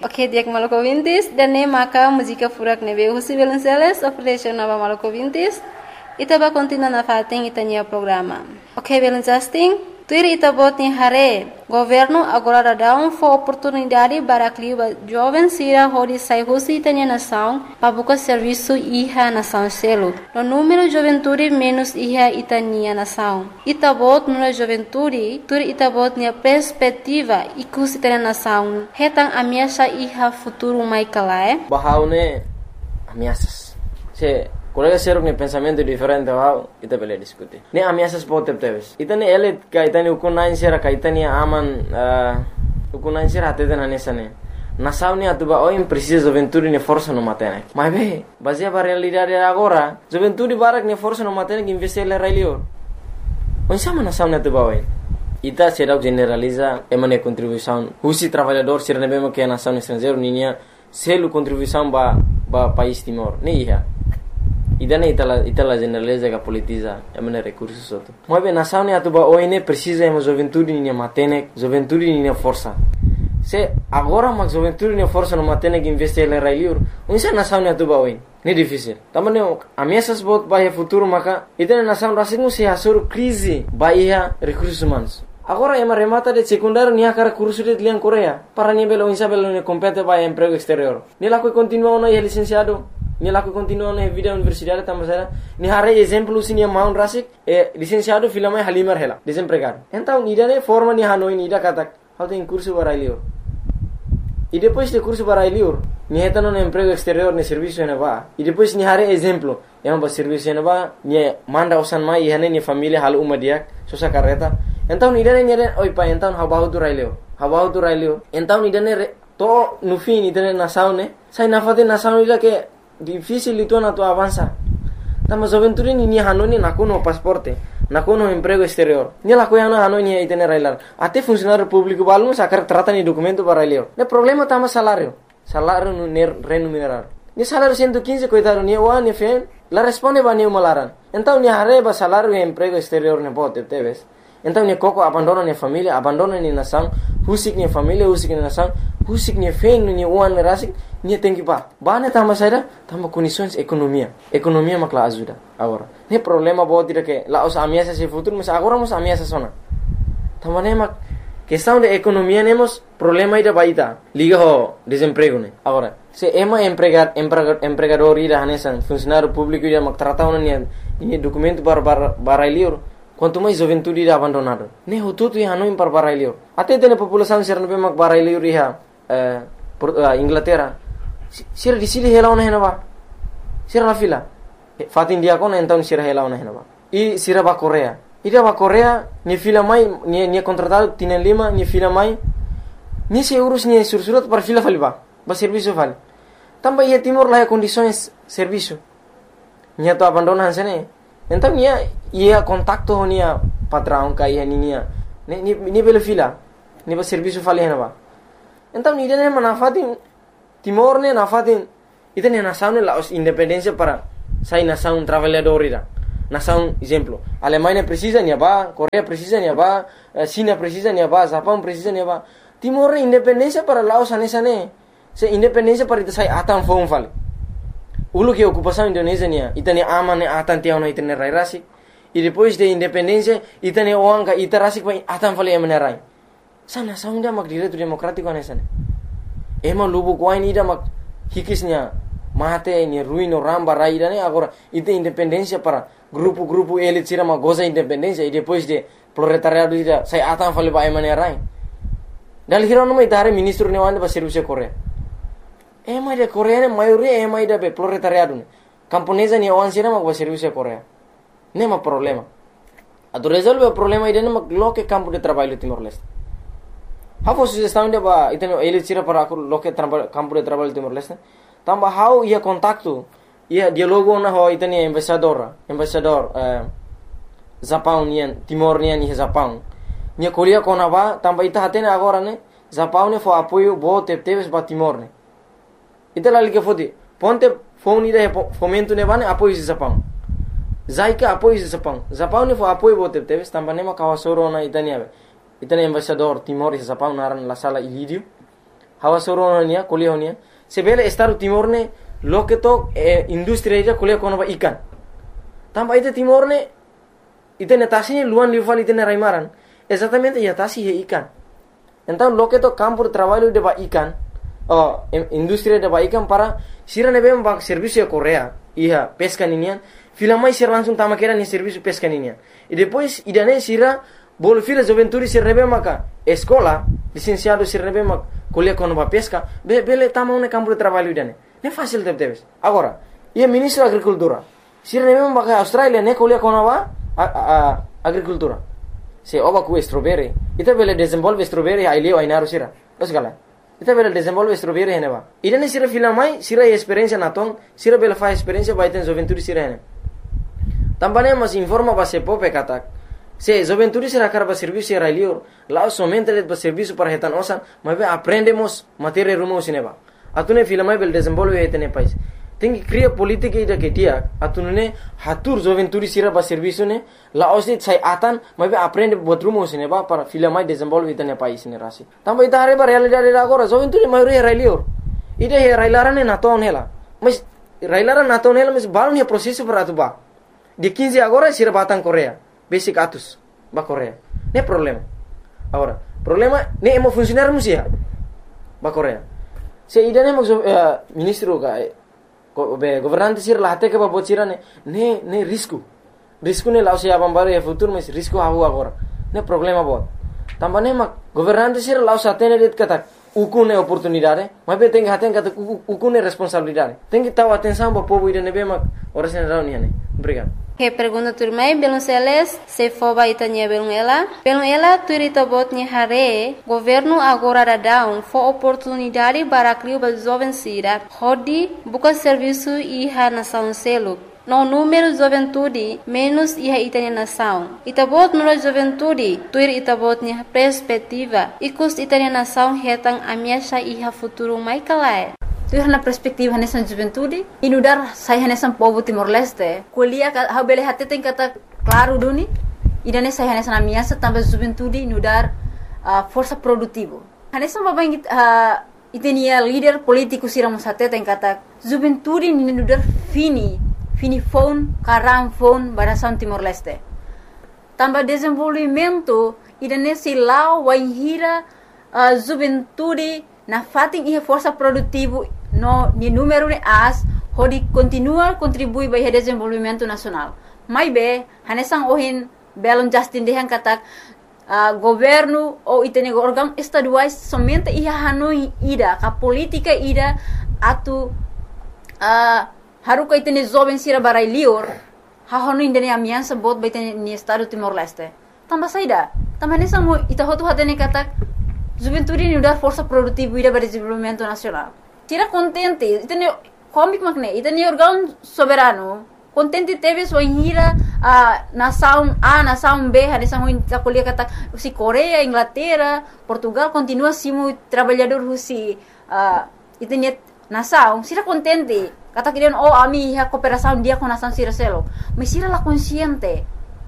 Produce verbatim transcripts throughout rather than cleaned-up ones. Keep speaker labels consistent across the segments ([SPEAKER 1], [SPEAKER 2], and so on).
[SPEAKER 1] Ok, diak Maluku Vintis dan ne maka música furak nebe husi Belenceles operation nova Maluku Vintis. Ita ba continua na fating itanya programa. Ok, Belencasting, tuir ita bot ni hare. Governo agora dá um for oportunidade para clima jovem sira hodi sai husi itanya nação para buscar serviço iha nação selo. No número juventude menos iha itania nação. Ita bot no juventude, tuir ita bot ni perspectiva ikus itanya nação. Hetang ameaça iha futuro mai kalae.
[SPEAKER 2] Bahaune ameaças. Se colega seruk ne pensamento diferente wow ita bele diskuti ne ameaças potep teves ita ne ele ka ita ne ukunain sera ka ita ne aman ukunain sera atede na nesane nasauni atuba o precisa juventude ne força no matene mas be baseia para realidade agora juventude barak ne força no matene que investir le railio on sama nasauni atuba oi ita será generaliza emane contribuição husi trabalhador sera ne bema que a nação estrangeiro ninia selo contribuição ba ba país Timor ne ia idane itala itala generaliza que politiza emane recursos outro mas bem nação ne atuba oi ne precisa ema juventude ne matene juventude ne força se agora mas juventude ne força no matene que investir le railio unsa nação ne atuba oi ne difícil tamane ameaças bot bahia futuro maka idane nação rasingu se asur crise bahia recursos humanos agora ema remata de secundário nia cara curso de lian Coreia para ni belo unsa belo ne compete bahia emprego exterior ni la ko continua no licenciado ni laku continua na vida universidade tamasara ni hare exemplo sini maun rasik e licenciado filama halimar hela desempregado então nidane forma ni hanoi nida katak how tem curso barailio e depois de curso barailio ni hetano no emprego exterior ne serviço ena ba e depois ni hare exemplo yang ba serviço ena ba ni manda usan mai hane ni família hal uma dia sosa carreta então nidane nidane oi pa então how bahu tu railio how bahu tu railio então nidane to no fim nidane na saune sai na fate na saune la que difícil itu na tu avança tama juventude ni ni hanoni na kuno pasporte na kuno emprego exterior ni la koyana hanoni e tener railar até funcionário público balmo sacar trata ni documento para railio ne problema tama salário salário no remunerar ni salário cento e quinze coitado ni o ani fen la responde ba ni malaran então ni areba salário e emprego exterior ne bote teves então ni coco abandona ni família abandona ni nação husik ni família husik ni nação husik ni fen ni uan rasik ni tem que ba bane tama saida tama condições economia economia makla ajuda agora ne problema bote de que la os ameaça se futuro mas agora mos ameaça sona tama ne mak questão de economia nemos problema ida baita liga ho desemprego ne agora se ema empregar empregador ida hanesan funcionário público ida mak trata ona ni ni documento para barailio quanto mais juventude ida abandonado ne ho tudo ia no para barailio até tem população ser no mak barailio ria Inglaterra sira di sili hela ona hena ba sira la fila fatin dia kona então sira hela ona hena ba e sira ba Coreia ida ba Coreia ni fila mai ni ni contratado tienen lima ni fila mai ni se urus ni sursurat para fila faliba ba serviço vale tamba ia Timor lá condições serviço ni to abandona hansene então ni ia contacto ni patrão kai ni ni ni ni bela fila ni ba serviço fali hena ba então ni dene manafatin Timor ne nafatin ita ne nação ne la independência para sai nação trabalhador ira nação exemplo Alemanha precisa ni ba Coreia precisa ni ba China precisa ni ba Japão precisa ni ba Timor ne independência para Laos anesa ne se independência para ita sai atan fom fale ulu que ocupação Indonésia ne ita ne aman ne atan tiao no ita ne rai rasik e depois de independência ita ne oanga ita rasik pa atan fale emane rai sa nação ida mak direito democrático anesa ne ema lubu kuain ida mak hikisnya mate ni ruino ramba raida ne agora ite independência para grupo-grupo elit sira ma goza independência e depois de proletariado ida sai atan fale ba emane rai dal hirono mai tare ministro ne wande ba serviço Coreia ema de Coreia ne maioria ema ida be proletariado ne camponesa ne wan sira ma ba serviço Coreia ne ma problema ado resolve o problema ida ne ma loke campo de trabalho Timor-Leste Hafo sugestão de ba iteno ele tira para loke campo de trabalho Timor-Leste tamba how ia contacto ia dialogo na ho iteni embaixador embaixador eh, Japão nian Timor nian ni Japão nia kolia kona ba tamba ita hatene agora ne Japão ne fo apoio bo te teves ba Timor ne ita lali ke fodi ponte fone ida fomento ne bane apoio Japão zaika apoio Japão Japão ne fo apoio bo te teves tamba ne ma kawasoro na itani ave itani embaixador Timor e Japão naran la sala Ilírio hawa soronia kuliah honia sebele Estado Timor ne loke to eh, industri ija kuliah kono ba ikan tamba ite Timor ne ite netasi luan liufal ite raimaran exatamente ya tasi he ikan então loke to campo de trabalho de ba ikan oh, industri de ba ikan para sira ne bem ba serviço de Coreia ia pesca ninian fila mais ser langsung tama kera ni serviço pesca ninian e depois idane sira bolo fila juventude sira bem maka escola licenciado sira bem maka kuliah kono ba pesca be bele tama un campo de trabalho idane ne fácil de teves agora ia ministro da agricultura sira ne bem maka Australia ne kuliah kono ba a, a, agricultura se oba ku strawberry ita bele desenvolve strawberry ai leo ai naru sira los gala ita bele desenvolve strawberry hene ba idane sira fila mai sira experiência na ton sira bele fa experiência ba iten juventude sira hene tambane mas informa ba se pope katak se juventude sira karba serviço sira leo lá somente le ba serviço para retan osan mas aprendemos matéria rumo sineba atune fila mai bele desenvolve etene país tem que criar política ida que dia atune hatur juventude sira ba serviço ne la osit sai atan mas aprende buat rumo sineba para fila mai desenvolve etene país ne rasi tamba ita are ba realidade agora juventude mai re leo ida he railarane na ton hela mas railara na ton hela mas balun he processo para atuba de quinze agora sira batang Coreia basic atus ba Coreia ne problema agora problema ne emo funcionar musia ba Coreia se idane mo uh, ministro ga be governante sir la hate ke ba bocira ne ne ne risco risco ne lao se abam bare e futuro mas risco hawo agora ne problema bot tambane ma governante sir lao sa tene det kata ukune oportunidade mas be tem haten kata ukune responsabilidade tem que taw atenção ba povo idane be ma ora sen rauni ne obrigado.
[SPEAKER 1] Que pergunta turmai belum seles se foba itanya belum ela belum ela turita botnya hare governo agora da down for oportunidade para criar ba jovem sira hodi buka serviço iha nação selo no número juventude menos iha itanya nação itabot no juventude tuir itabotnya perspectiva ikus itanya nação hetang amiasha iha futuro mai kalai tu na perspektiva nessa juventude inudar saya nessa povo Timor Leste kuliah ha bele hate tem kata claro duni idane saya nessa na minha também juventude inudar uh, força produtivo nessa babang uh, itenia líder político siramos hate tem kata juventude inudar fini fini phone karam phone barasan Timor Leste também desenvolvimento idane silau waihira uh, juventude na fating ihe força produtivo no ni número de as hodi continua contribui para o desenvolvimento nacional mai be hanesang ohin belon Justin dehan katak uh, governo ou itene órgão estaduais somente ia hanoi ida ka política ida atu uh, haruka itene jovem sira barai lior ha hono indene amiança bot baitene ni estado Timor Leste tamba saida tamba hanesang mo ita hotu hatene katak juventude ni udar força produtiva ida para desenvolvimento nacional tira contente itene comic makne itene órgão soberano contente teve sua hira a nação A nação B hanesang ho ita kuliah kata si Coreia Inglaterra Portugal continua simo trabalhador husi uh, itene nação sira contente kata kirian oh ami ha cooperação dia com nação sira selo mas sira la consciente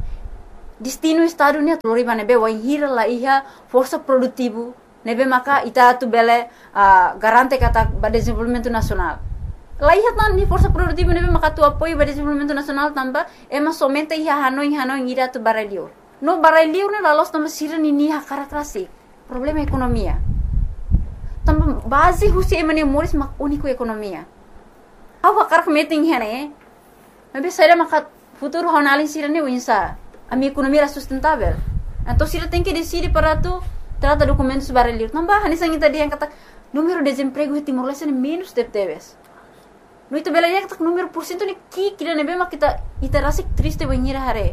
[SPEAKER 1] destino estado ni atlori nebe wa hira la iha força produtivo nebe maka ita tu bele uh, garante kata ba desenvolvimento nacional la iha tan ni força produtivo nebe maka tu apoio ba desenvolvimento nacional tamba ema somente iha hanoi hanoi ira tu barelio no barelio ne la los tamba sira ni ni ha karakterasi problema ekonomia tamba base husi emane moris mak único ekonomia awa karak meeting hene nebe saira maka futuro honalin sira ne winsa a minha economia era sustentável. Então, se ela tem que decidir para tu, trata documentos para ler. Não vai, nessa gente dia kata número de desemprego em Timor Leste é menos de teves. No itu bela dia kata número por cento ni ki kira nebe mak kita ita rasa triste banhira hare.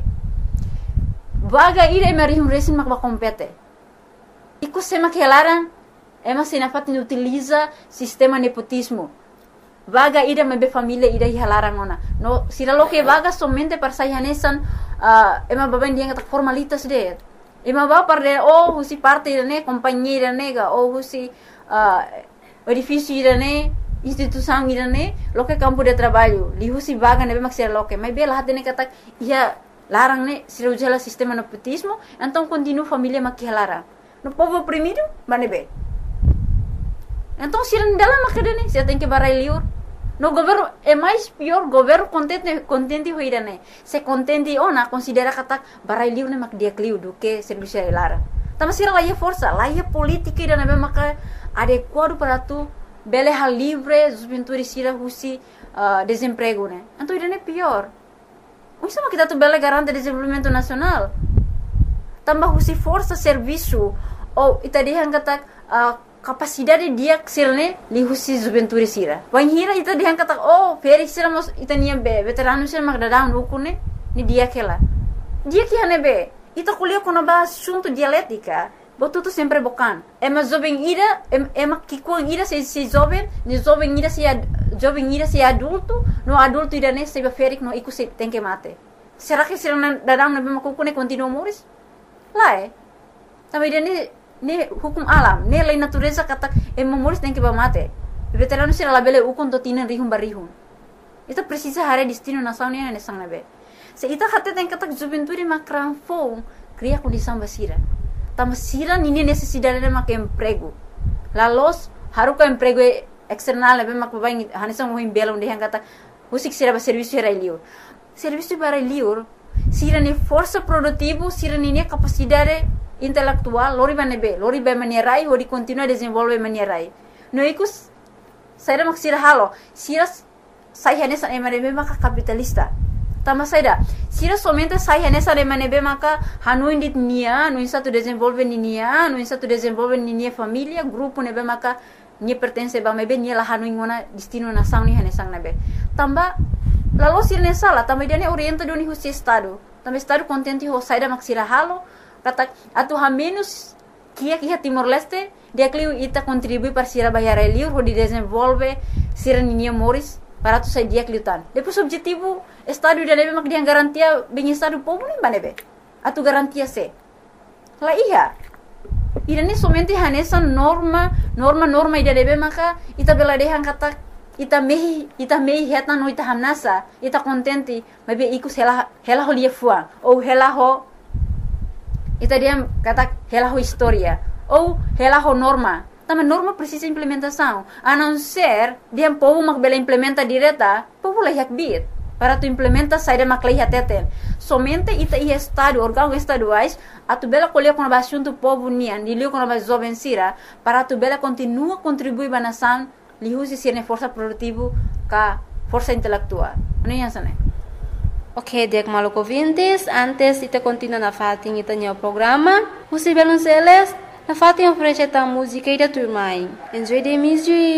[SPEAKER 1] Vaga ira emari um resin mak ba compete. Iku sema que elaran ema se na fatin utiliza sistema nepotismo. Vaga ida mebe família ida hilaran ona. No, sira lo que vaga somente para sayanesan uh, ema baben dia kata formalitas de. Ema ba para oh husi parte ne companhia nega oh husi uh, edifício ne instituição ne lo que campo de trabalho. Li husi vaga nebe maksir lo que. Mas bela hatene kata ia larang ne sira ujala sistema nepotismo, então continua família makihalara. No povo oprimido, manebe.
[SPEAKER 3] Então, se não dela macadane, você tem que barai liur. No governo é mais pior, governo contente contente hoira né. Se contente ona considera kata barai liur ne mak dia kliu do que serviço lara. Tama sira lá é força, lá é política ida ne maka adequado para tu bele hal livre, os pintores sira husi uh, desemprego né. Então ida ne pior. Isso mas kita tu bele garante desenvolvimento nacional. Tambah husi força serviço ou ita dihan kata uh, capacidade dia sirne li husi juventude sira. Wan hira ita dihan kata oh feri sira mos ita niam be veterano sira mak dadang rukune ni dia kela. Dia que hane be ita kuliah kono ba assunto dialética. Botu tu sempre bocan. Ema jovem ira ema kikuang ira se se jovem, ni jovem ira se jovem ira se adulto, no adulto ira ne se be ferik no iku se tem que mate. Será que sira dadang na be makukune continua moris? Lá é. Também ira ne ne hukum alam, ne lei natureza kata e memoris tem que ba mate. Veterano sira labele ukon to tinan rihum barihum. Ita precisa hare destino nação ne ne sang nabe. Se ita hatte tem kata juventude makran fo, cria condição basira. Tama sira nini necessidade de mak emprego. La los haruka emprego external nabe mak babai hanisang mo himbela onde hang kata usik sira ba serviço era liur. Serviço para liur, sira ne força produtivo, sira nini capacidade intelectual, lori ba nebe, lori ba manierai, hori continua desenvolve manierai. No ikus, saira mak sira halo, sira sai hanesa emanebe maka capitalista. Tama saira, sira somente sai hanesa emanebe maka hanu indit nia, no insa tu desenvolve ni nia, no insa tu desenvolve ni nia família, grupo nebe maka ni pertence ba mebe ni la hanu ingona destino nação ni hanesang nebe. Tamba lalu sira ne sala, tamba dia ne orienta doni husi estado. Tamba estado contente ho saira mak sira halo. Kata atu ha menos kia kia Timor Leste dia kliu ita contribui para sira bayar liur ho di desenvolve sira ninia moris para tu sai dia kliutan. Depois objetivo estado dia nebe mak dia garantia bem estado povo nem banebe. Atu garantia se. La iya. Ida ne somente hanesa norma norma norma ida nebe maka ita bela dehan kata ita mehi ita mehi heta no ita hamnasa ita contente mabe ikus hela hela ho lia fuang ou hela ho ita dia kata hela ho história ou hela ho norma. Tama norma precisa implementação. A não ser dia povo mak bela implementa direta, povo lah yak bit. Para tu implementa saída mak lah teten. Somente ita i estado órgãos estaduais a tu bela colher com a assunto povo nian, dilio com a jovem sira, para tu bela continua contribuir ba nação, li usi sirne força produtivo ka força intelectual. Não é assim?
[SPEAKER 1] Ok, dek maluco ouvintes, antes de continuar na fatin ita o programa, você Belonceles, na fatin oferece a música e da turma. Enjoy the music.